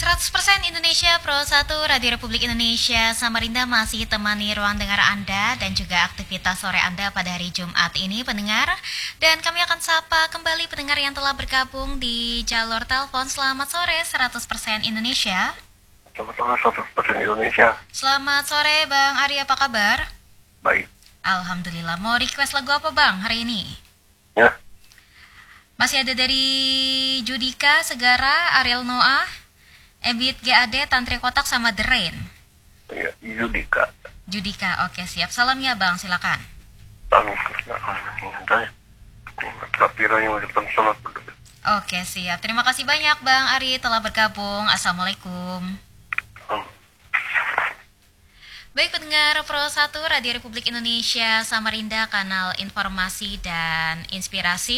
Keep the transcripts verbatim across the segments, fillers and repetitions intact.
seratus persen Indonesia Pro satu Radio Republik Indonesia Samarinda masih temani ruang dengar Anda dan juga aktivitas sore Anda pada hari Jumat ini pendengar. Dan kami akan sapa kembali pendengar yang telah bergabung di jalur telepon. Selamat sore seratus persen Indonesia. Selamat sore seratus persen Indonesia. Selamat sore Bang Ari, apa kabar? Baik. Alhamdulillah. Mau request lagu apa Bang hari ini? Ya. Masih ada dari Judika, Segara, Ariel Noah, Ebit G A D, Tantri Kotak, sama The Rain. Ya, Judika. Judika, oke siap. Salam ya Bang, silakan. Salam kesana. Kapiranya masih pensalat. Oke siap. Terima kasih banyak Bang Ari telah bergabung. Assalamualaikum. Hmm. Baik pendengar Pro satu Radio Republik Indonesia Samarinda, kanal informasi dan inspirasi.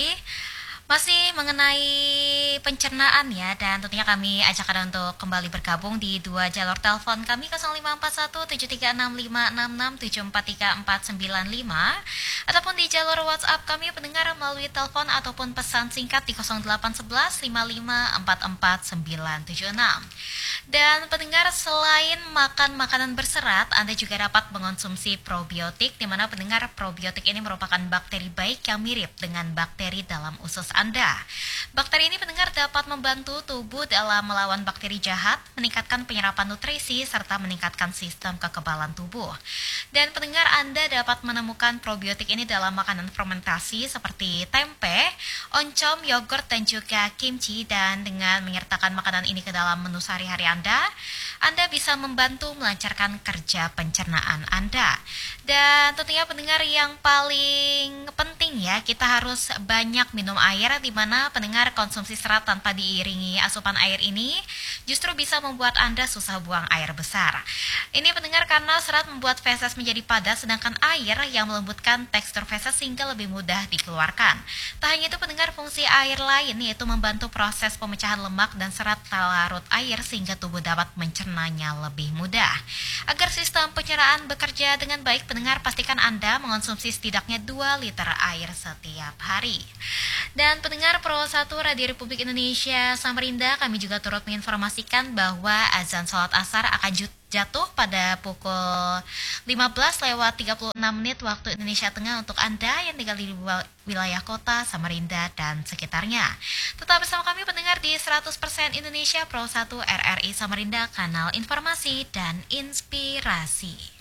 Masih mengenai pencernaan ya, dan tentunya kami ajak Anda untuk kembali bergabung di dua jalur telepon kami nol lima empat satu tujuh tiga enam lima enam enam tujuh empat tiga empat sembilan lima ataupun di jalur WhatsApp kami pendengar melalui telepon ataupun pesan singkat di nol delapan satu satu lima lima empat empat sembilan tujuh enam. Dan pendengar, selain makan makanan berserat, Anda juga dapat mengonsumsi probiotik, di mana pendengar probiotik ini merupakan bakteri baik yang mirip dengan bakteri dalam usus Anda. Bakteri ini pendengar dapat membantu tubuh dalam melawan bakteri jahat, meningkatkan penyerapan nutrisi, serta meningkatkan sistem kekebalan tubuh. Dan pendengar, Anda dapat menemukan probiotik ini dalam makanan fermentasi seperti tempe, oncom, yogurt, dan juga kimchi. Dan dengan menyertakan makanan ini ke dalam menu sehari-hari Anda, Anda bisa membantu melancarkan kerja pencernaan Anda. Dan tentunya pendengar, yang paling penting ya, kita harus banyak minum air, di mana pendengar konsumsi serat tanpa diiringi asupan air ini justru bisa membuat Anda susah buang air besar. Ini pendengar karena serat membuat feses menjadi padat, sedangkan air yang melembutkan tekstur feses sehingga lebih mudah dikeluarkan. Tak hanya itu pendengar, fungsi air lain yaitu membantu proses pemecahan lemak dan serat larut air sehingga tubuh dapat mencernanya lebih mudah. Agar sistem pencernaan bekerja dengan baik, pendengar pastikan Anda mengonsumsi setidaknya dua liter air setiap hari. Dan pendengar Pro satu Radio Republik Indonesia Samarinda, kami juga turut menginformasikan bahwa azan sholat asar akan jatuh pada pukul lima belas lewat tiga puluh enam menit waktu Indonesia Tengah untuk Anda yang tinggal di wilayah kota Samarinda dan sekitarnya. Tetap bersama kami pendengar di seratus persen Indonesia Pro satu R R I Samarinda, kanal informasi dan inspirasi.